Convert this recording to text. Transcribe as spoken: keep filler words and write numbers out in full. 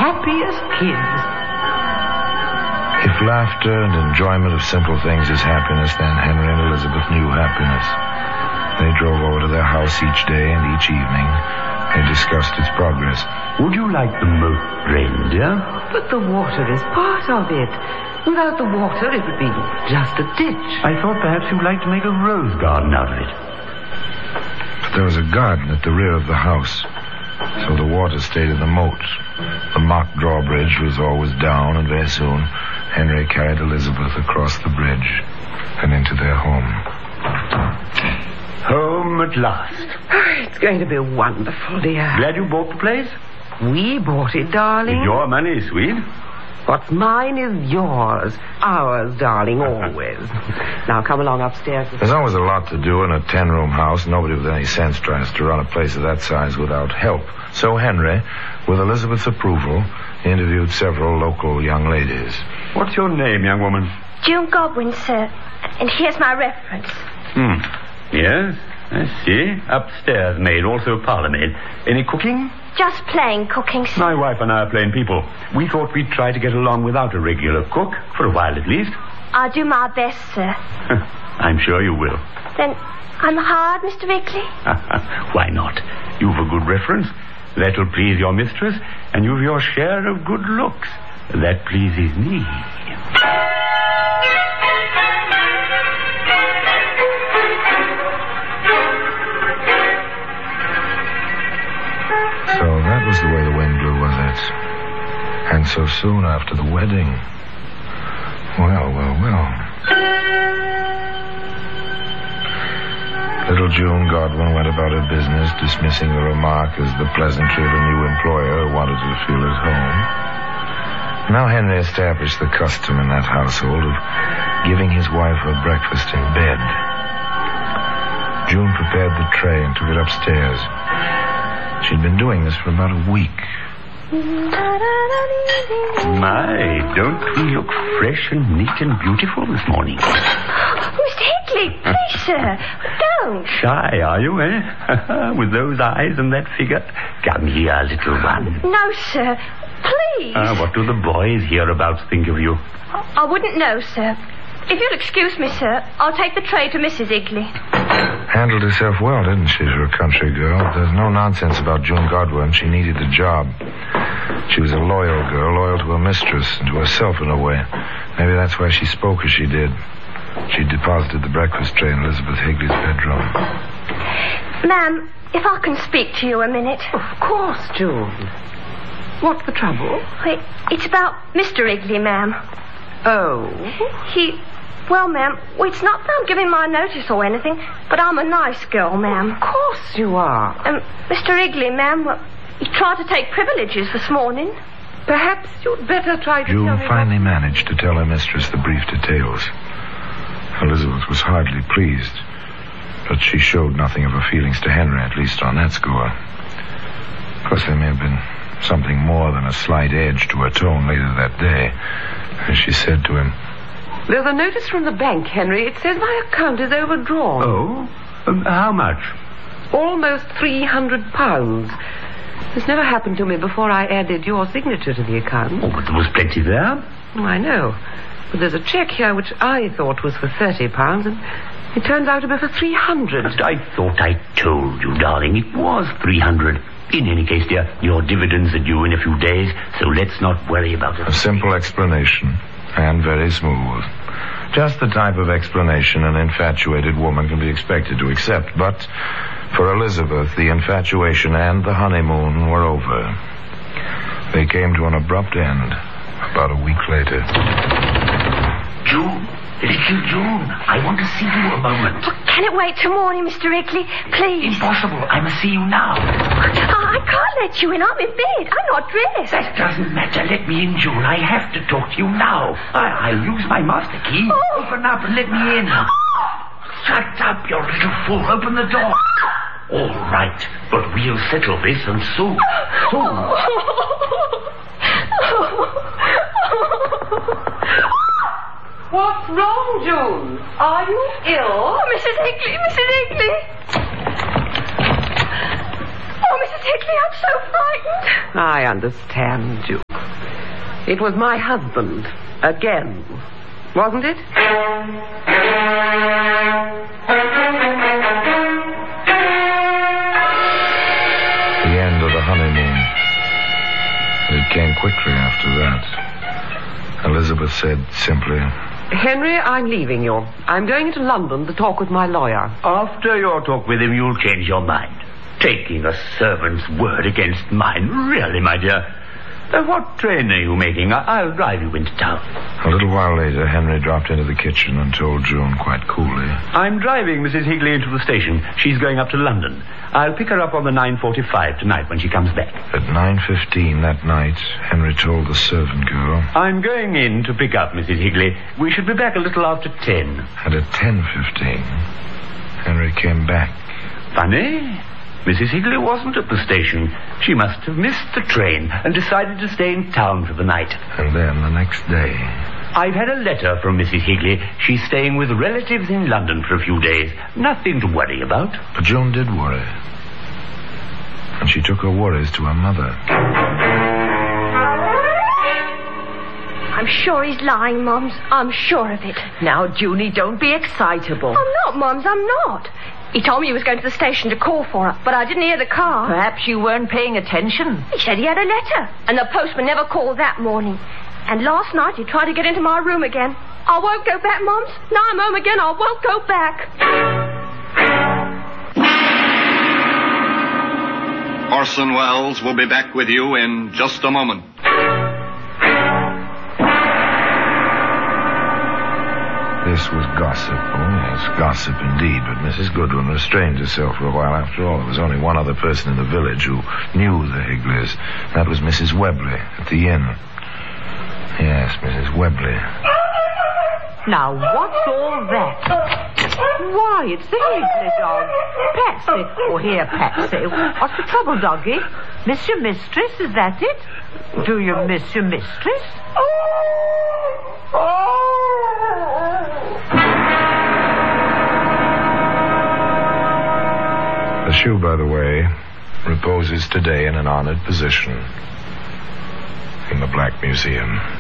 happy as kids. If laughter and enjoyment of simple things is happiness, then Henry and Elizabeth knew happiness. They drove over to their house each day and each evening. They discussed its progress. Would you like the moat drained, dear? But the water is part of it. Without the water, it would be just a ditch. I thought perhaps you'd like to make a rose garden out of it. But there was a garden at the rear of the house, so the water stayed in the moat. The mock drawbridge was always down, and very soon Henry carried Elizabeth across the bridge and into their home. Home at last. It's going to be wonderful, dear. Glad you bought the place? We bought it, darling. With your money, sweet. What's mine is yours. Ours, darling, always. Now, come along upstairs. There's always a lot to do in a ten-room house. Nobody with any sense tries to run a place of that size without help. So Henry, with Elizabeth's approval, interviewed several local young ladies. What's your name, young woman? June Godwin, sir. And here's my reference. Hmm. Yes, I see. Upstairs maid, also a parlour maid. Any cooking? Just plain cooking, sir. My wife and I are plain people. We thought we'd try to get along without a regular cook, for a while at least. I'll do my best, sir. I'm sure you will. Then I'm hard, Mister Wrigley? Why not? You've a good reference. That'll please your mistress, and you've your share of good looks. That pleases me. So that was the way the wind blew, was it? And so soon after the wedding. Well, well, well. Little June Godwin went about her business, dismissing the remark as the pleasantry of a new employer who wanted her to feel at home. Now Henry established the custom in that household of giving his wife her breakfast in bed. June prepared the tray and took it upstairs. She'd been doing this for about a week. My, don't we look fresh and neat and beautiful this morning? Mister Hickley, please, sir, don't. Shy, are you, eh? With those eyes and that figure? Come here, little one. No, sir. Please. Ah, what do the boys hereabouts think of you? I, I wouldn't know, sir. If you'll excuse me, sir, I'll take the tray to Missus Higley. Handled herself well, didn't she, for a country girl? There's no nonsense about June Godwin. She needed the job. She was a loyal girl, loyal to her mistress and to herself in a way. Maybe that's why she spoke as she did. She deposited the breakfast tray in Elizabeth Higley's bedroom. Ma'am, if I can speak to you a minute. Of course, June. What's the trouble? It, it's about Mister Higley, ma'am. Oh? He... Well, ma'am, well, it's not that I'm giving my notice or anything, but I'm a nice girl, ma'am. Of course you are. Um, Mister Higley, ma'am, well, he tried to take privileges this morning. Perhaps you'd better try to June tell me finally what... managed to tell her mistress the brief details. Elizabeth was hardly pleased, but she showed nothing of her feelings to Henry, at least on that score. Of course, there may have been something more than a slight edge to her tone later that day, as she said to him, There's a notice from the bank, Henry. It says my account is overdrawn. Oh? Um, how much? Almost three hundred pounds. This never happened to me before I added your signature to the account. Oh, but there was plenty there. Oh, I know. But there's a cheque here which I thought was for thirty pounds, and it turns out to be for three hundred. But I thought I told you, darling, it was three hundred. In any case, dear, your dividends are due in a few days, so let's not worry about it. A simple explanation, and very smooth. Just the type of explanation an infatuated woman can be expected to accept. But for Elizabeth, the infatuation and the honeymoon were over. They came to an abrupt end about a week later. June, little June, I want to see you a moment. Oh, can it wait till morning, Mister Higley? Please. Impossible. I must see you now. Oh, I can't let you in. I'm in bed. I'm not dressed. That doesn't matter. Let me in, June. I have to talk to you now. I- I'll use my master key. Oh. Open up and let me in. Shut up, you little fool. Open the door. All right, but we'll settle this and soon. Soon. What's wrong, June? Are you ill? Oh, Missus Higley, Missus Higley. Oh, Missus Higley, I'm so frightened. I understand, June. It was my husband. Again. Wasn't it? The end of the honeymoon. It came quickly after that. Elizabeth said simply, Henry, I'm leaving you. I'm going to London to talk with my lawyer. After your talk with him, you'll change your mind. Taking a servant's word against mine. Really, my dear. Uh, what train are you making? I- I'll drive you into town. A little while later, Henry dropped into the kitchen and told June quite coolly, I'm driving Missus Higley into the station. She's going up to London. I'll pick her up on the nine forty-five tonight when she comes back. At nine fifteen that night, Henry told the servant girl, I'm going in to pick up Missus Higley. We should be back a little after ten. and at ten fifteen, Henry came back. Funny. Missus Higley wasn't at the station. She must have missed the train and decided to stay in town for the night. And then the next day, I've had a letter from Missus Higley. She's staying with relatives in London for a few days. Nothing to worry about. but June did worry. And she took her worries to her mother. I'm sure he's lying, Mums. I'm sure of it. Now, Junie, don't be excitable. I'm not, Mums. I'm not. He told me he was going to the station to call for her, but I didn't hear the car. Perhaps you weren't paying attention. He said he had a letter, and the postman never called that morning. And last night he tried to get into my room again. I won't go back, Mums. Now I'm home again, I won't go back. Orson Welles will be back with you in just a moment. This was gossip. Oh, yes, gossip indeed. But Missus Goodwin restrained herself for a while. After all, there was only one other person in the village who knew the Higleys. That was Missus Webley at the inn. Yes, Missus Webley. Now, what's all that? Why, it's the Higley dog. Patsy. Oh, here, Patsy. What's the trouble, doggy? Miss your mistress, is that it? Do you miss your mistress? The shoe, by the way, reposes today in an honored position in the Black Museum.